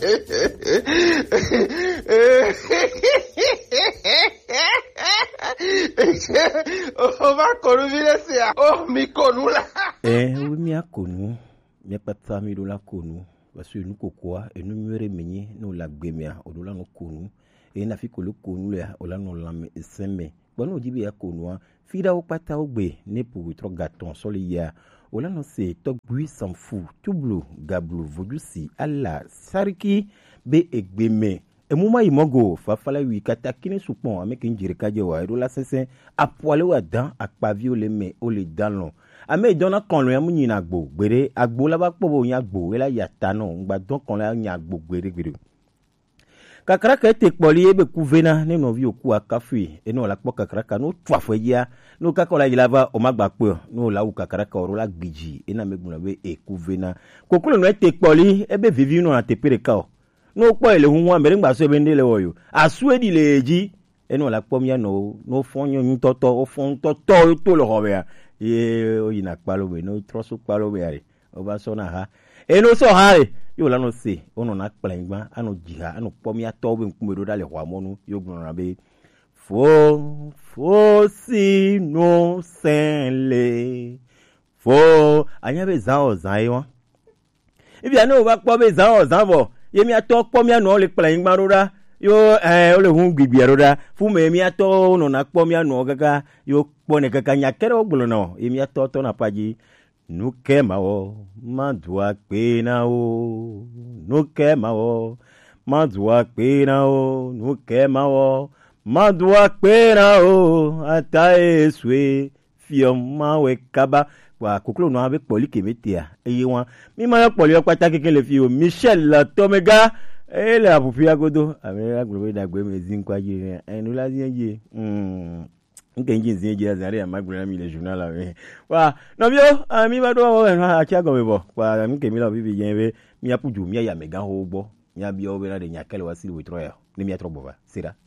On va conduire ça. Oh, mi konula. Oui, mi a connu. Mi a pas de famille de la connu. Parce que nous quoi et nous mieux remenyer nous la gbemia au dollar nous connu et na fi ko le connu là au la nous la seme. Bon nous dit bien connu. Fida au pata au gbe ne pour trop gâton sur les ya. Au la nous c'est top bui s'en fout. Tout bleu gablu vodusi alla sariki be egbeme. E muma imogo fa fala wi katakine soupon avec une jirika je wa do la sesen a poile wa dan a pavio le me o le dalon ame dona kon lo yamu nyina gbo gbere agbo la ba pobo nya gbo ela yata no ngba don kon la nya gbo gbere kakara ka te kpoli ebe kuvena ne no vi oku akafi e no la kpo kakara ka no twafo ya no kakola yilava o magba pe no la u kakara ka oro la gbiji e na megbuna be e kuvena kokulo no te kpoli ebe vivi no na te pere ka no po ele hunwa mere ngba so ebe ndele woyo asuedi leji e no la kpo mi no fonyo ntoto o fon toto to lo hobe ya e o yina kpalo be no troso kpalo be ari o ba so na ha e no so hare yo la no se ono na kplengba ano jiha ano kpo mi ato be nkumedo dale hwa monu yo gbonra be fo si no senle fo anya be zao zaiwa ibi ano ba kpo be zao zavo yemi ato kpo mi ano le kplengba roda yo o le hun gbigbi roda fu me mi ato no na kpo mi ano gaga yo kpo ne gaga nyakere ogbulo no yemi ato to na paji nuke mawo madua pena o nuke mawo madua pena o nuke mawo madua pena o ataeswe fioma kaba wa koklo no ave poli kemetia eye won mi ma poli opata keke le fi o Michel Tomega ele apupi agodo amera gbe dagbe mezin kwaje enu la zinje nkenji zinje azare ya magbura mi le journal la we wa no bio mi ba do a kia go mebo kwa mi ke mi la bibi yenbe mi apuju mi ya mega ho gbo mi abi o be la de nyakele wasili we troya ni mi atrobo ba sira